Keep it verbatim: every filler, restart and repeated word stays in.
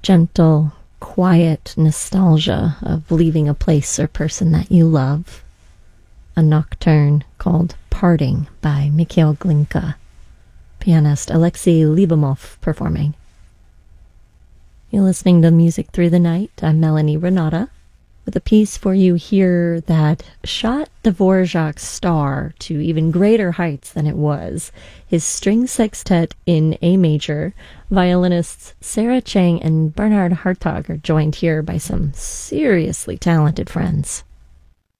gentle, quiet nostalgia of leaving a place or person that you love. A nocturne called Parting by Mikhail Glinka. Pianist Alexei Lyubimov performing. You're listening to Music Through the Night. I'm Melanie Renata with a piece for you here that shot Dvorak's star to even greater heights than it was. His string sextet in A major, violinists Sarah Chang and Bernhard Hartog are joined here by some seriously talented friends.